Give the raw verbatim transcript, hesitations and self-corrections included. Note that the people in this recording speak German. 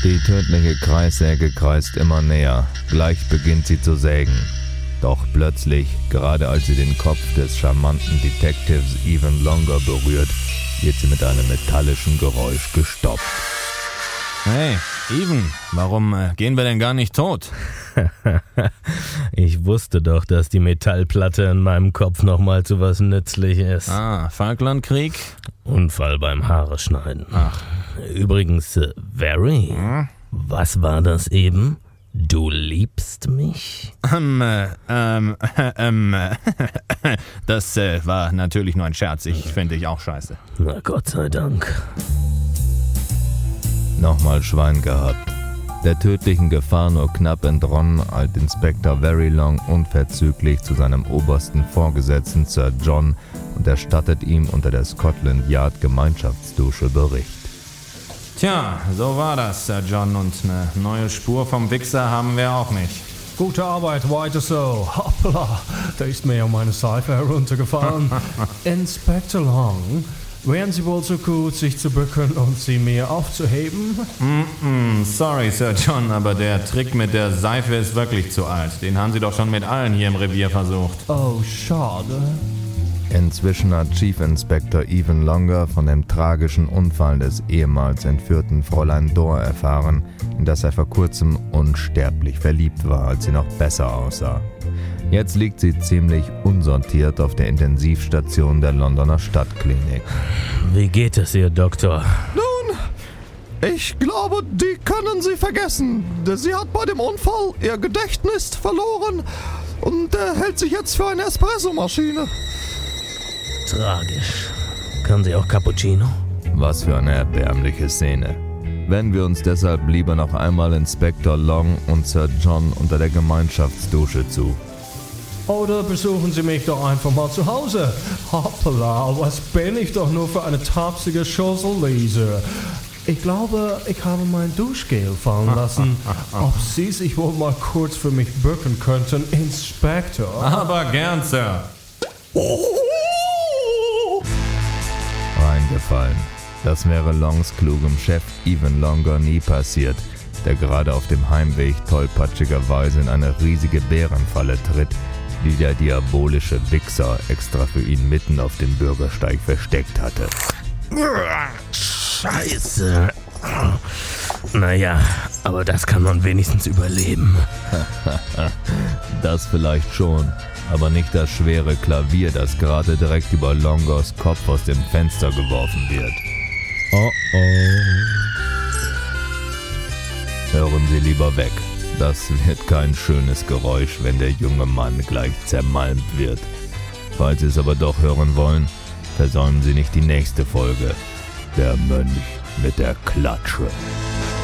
Die tödliche Kreissäge kreist immer näher. Gleich beginnt sie zu sägen. Doch plötzlich, gerade als sie den Kopf des charmanten Detectives Evan Longer berührt, wird sie mit einem metallischen Geräusch gestoppt. Hey, Evan, warum äh, gehen wir denn gar nicht tot? Ich wusste doch, dass die Metallplatte in meinem Kopf nochmal zu was nützlich ist. Ah, Falklandkrieg? Unfall beim Haare schneiden. Ach. Übrigens, äh, Very, Hm? was war das eben? Du liebst mich? Ähm, äh, ähm, äh, ähm, äh, das äh, war natürlich nur ein Scherz. Ich finde dich auch scheiße. Na Gott sei Dank. Nochmal Schwein gehabt. Der tödlichen Gefahr nur knapp entronnen, eilt Inspektor Verylong unverzüglich zu seinem obersten Vorgesetzten Sir John und erstattet ihm unter der Scotland Yard Gemeinschaftsdusche Bericht. Tja, so war das, Sir John, und eine neue Spur vom Wichser haben wir auch nicht. Gute Arbeit, weiter so. Hoppla, da ist mir ja meine Seife heruntergefallen. Inspektor Long, wären Sie wohl so gut, sich zu bücken und sie mir aufzuheben? Mm-mm, sorry, Sir John, aber der Trick mit der Seife ist wirklich zu alt. Den haben Sie doch schon mit allen hier im Revier versucht. Oh, schade. Inzwischen hat Chief Inspector Evan Longer von dem tragischen Unfall des ehemals entführten Fräulein Dor erfahren, in das er vor kurzem unsterblich verliebt war, als sie noch besser aussah. Jetzt liegt sie ziemlich unsortiert auf der Intensivstation der Londoner Stadtklinik. Wie geht es ihr, Doktor? Nun, ich glaube, die können Sie vergessen. Sie hat bei dem Unfall ihr Gedächtnis verloren und äh, hält sich jetzt für eine Espressomaschine. Tragisch. Kann sie auch Cappuccino? Was für eine erbärmliche Szene. Wenden wir uns deshalb lieber noch einmal Inspektor Long und Sir John unter der Gemeinschaftsdusche zu. Oder besuchen Sie mich doch einfach mal zu Hause. Hoppla, was bin ich doch nur für eine tapsige Schusselleser. Ich glaube, ich habe mein Duschgel fallen lassen. Ob Sie sich wohl mal kurz für mich bücken könnten, Inspektor? Aber gern, Sir. Reingefallen. Das wäre Longs klugem Chef Evan Longer nie passiert, der gerade auf dem Heimweg tollpatschigerweise in eine riesige Bärenfalle tritt, die der diabolische Wichser extra für ihn mitten auf dem Bürgersteig versteckt hatte. Scheiße. Naja, aber das kann man wenigstens überleben. Das vielleicht schon, aber nicht das schwere Klavier, das gerade direkt über Longers Kopf aus dem Fenster geworfen wird. Oh oh. Hören Sie lieber weg. Das wird kein schönes Geräusch, wenn der junge Mann gleich zermalmt wird. Falls Sie es aber doch hören wollen, versäumen Sie nicht die nächste Folge. Der Mönch mit der Klatsche.